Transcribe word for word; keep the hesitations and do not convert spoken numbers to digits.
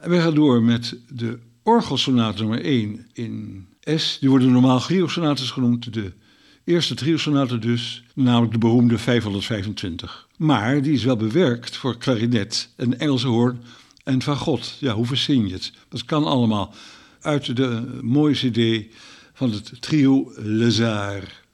En we gaan door met de orgelsonate nummer één in S. Die worden normaal Grieg-sonates genoemd. De eerste trio-sonate dus, namelijk de beroemde vijfhonderdvijfentwintig. Maar die is wel bewerkt voor klarinet, een Engelse hoorn en fagot. Ja, hoe verzin je het? Dat kan allemaal uit de mooie cd van het trio Les Arts.